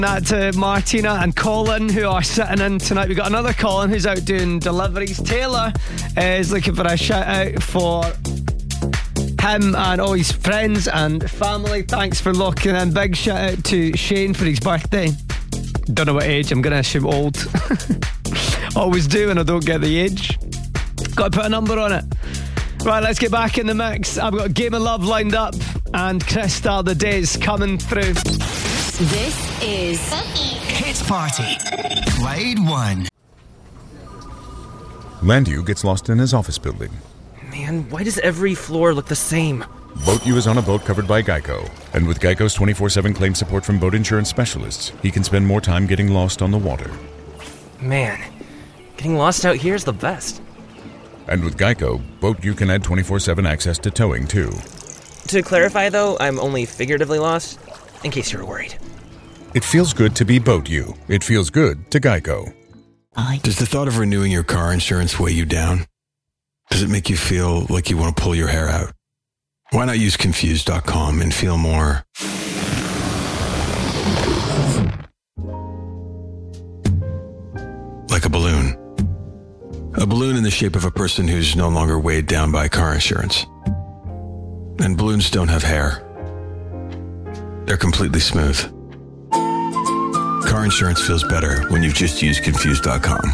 That to Martina and Colin, who are sitting in tonight. We've got another Colin who's out doing deliveries. Taylor is looking for a shout out for him and all his friends and family. Thanks for locking in. Big shout out to Shane for his birthday. Don't know what age, I'm going to assume old. Always do when I don't get the age. Got to put a number on it. Right, let's get back in the mix. I've got Game of Love lined up and Crystal the Days coming through. This is Hit Party. Grade 1. Landu gets lost in his office building. Man, why does every floor look the same? Boat U is on a boat covered by Geico. And with Geico's 24/7 claim support from boat insurance specialists, he can spend more time getting lost on the water. Man, getting lost out here is the best. And with Geico, Boat U can add 24/7 access to towing, too. To clarify, though, I'm only figuratively lost, in case you were worried. It feels good to be Boat U. It feels good to Geico. Does the thought of renewing your car insurance weigh you down? Does it make you feel like you want to pull your hair out? Why not use Confused.com and feel more like a balloon? A balloon in the shape of a person who's no longer weighed down by car insurance. And balloons don't have hair. They're completely smooth. Car insurance feels better when you've just used Confused.com.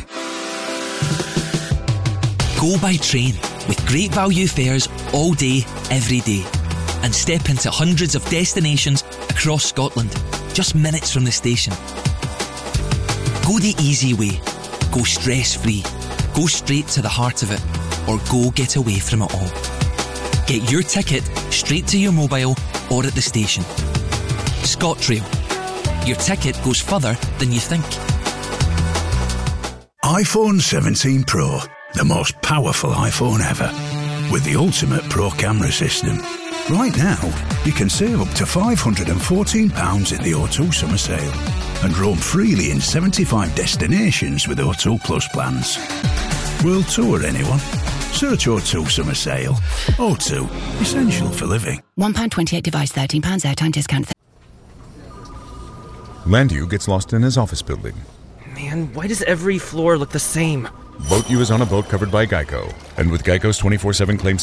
Go by train with great value fares all day, every day. And step into hundreds of destinations across Scotland, just minutes from the station. Go the easy way. Go stress-free. Go straight to the heart of it. Or go get away from it all. Get your ticket straight to your mobile or at the station. ScotRail. Your ticket goes further than you think. iPhone 17 Pro, the most powerful iPhone ever, with the ultimate Pro camera system. Right now, you can save up to £514 in the O2 summer sale and roam freely in 75 destinations with O2 Plus plans. World tour, anyone? Search O2 summer sale. O2, essential for living. £1.28 device, £13 airtime discount. Landu gets lost in his office building. Man, why does every floor look the same? Boat U is on a boat covered by Geico. And with Geico's 24/7 claim